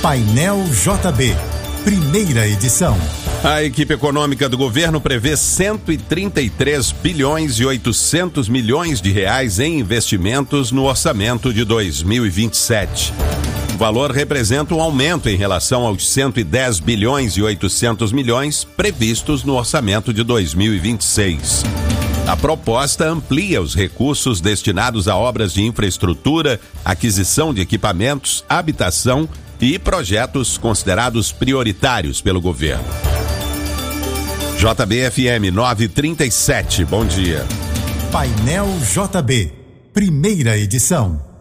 Painel JB, primeira edição. A equipe econômica do governo prevê 133 bilhões e 800 milhões de reais em investimentos no orçamento de 2027. O valor representa um aumento em relação aos 110 bilhões e 800 milhões previstos no orçamento de 2026. A proposta amplia os recursos destinados a obras de infraestrutura, aquisição de equipamentos, habitação e projetos considerados prioritários pelo governo. JBFM 937, bom dia. Painel JB, primeira edição.